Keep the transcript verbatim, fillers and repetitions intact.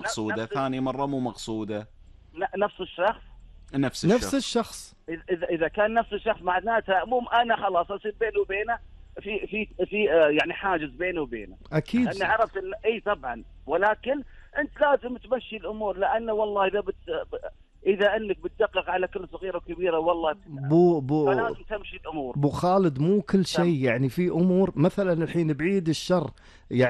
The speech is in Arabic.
مقصودة، ثاني مرة مو مقصودة. نفس الشخص نفس الشخص نفس الشخص اذا اذا كان نفس الشخص معناتها مو انا خلاص اصير بيني وبينه في في في آه، يعني حاجز بيني وبينه. اكيد. انا عرفت ال... اي طبعا، ولكن انت لازم تمشي الامور، لانه والله اذا بت... اذا انك بتدقق على كل صغيره وكبيره والله بو بو فلازم تمشي الامور. بو خالد، مو كل شيء يعني، في امور مثلا الحين بعيد الشر يعني